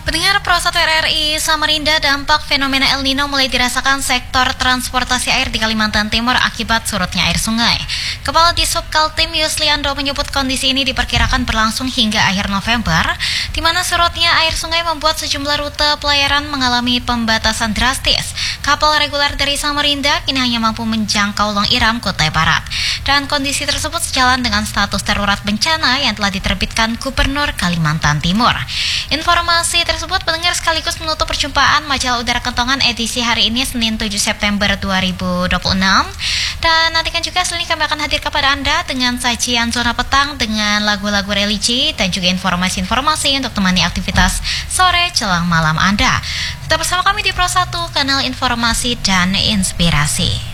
Pendengar Pro 1 RRI Samarinda, dampak fenomena El Nino mulai dirasakan sektor transportasi air di Kalimantan Timur akibat surutnya air sungai. Kepala Dishub Kaltim Yusliando menyebut kondisi ini diperkirakan berlangsung hingga akhir November, di mana surutnya air sungai membuat sejumlah rute pelayaran mengalami pembatasan drastis. Kapal reguler dari Samarinda kini hanya mampu menjangkau Long Iram, Kutai Barat. Dan kondisi tersebut sejalan dengan status darurat bencana yang telah diterbitkan Gubernur Kalimantan Timur. Informasi tersebut pendengar sekaligus menutup perjumpaan Majalah Udara Kentongan edisi hari ini Senin 7 September 2026. Dan nantikan juga selanjutnya kami akan hadir kepada Anda dengan sajian zona petang dengan lagu-lagu religi dan juga informasi-informasi untuk temani aktivitas sore jelang malam Anda. Tetap bersama kami di Pro 1, kanal informasi dan inspirasi.